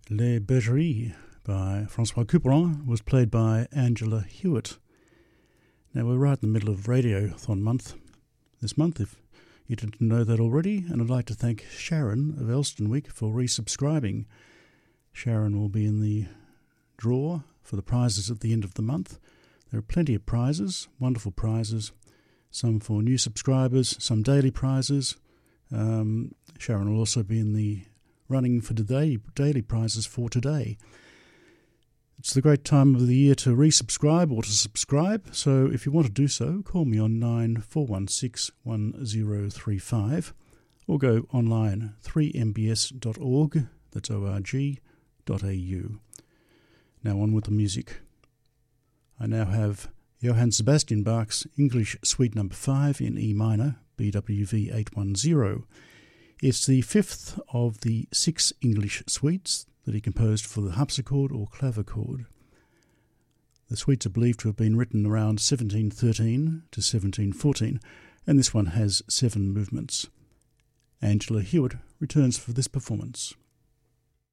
Les Bergeries by Francois Couperin was played by Angela Hewitt. Now we're right in the middle of Radiothon month this month, if you didn't know that already, and I'd like to thank Sharon of Elstonwick for resubscribing. Sharon will be in the draw for the prizes at the end of the month. There are plenty of prizes, wonderful prizes, some for new subscribers, some daily prizes. Sharon will also be in the running for the daily prizes for today. It's the great time of the year to resubscribe or to subscribe, so if you want to do so, call me on 94161035 or go online 3mbs.org, that's org.au. Now on with the music. I now have Johann Sebastian Bach's English Suite No. 5 in E minor, BWV 810. It's the fifth of the 6 English suites that he composed for the harpsichord or clavichord. The suites are believed to have been written around 1713 to 1714, and this one has 7 movements. Angela Hewitt returns for this performance.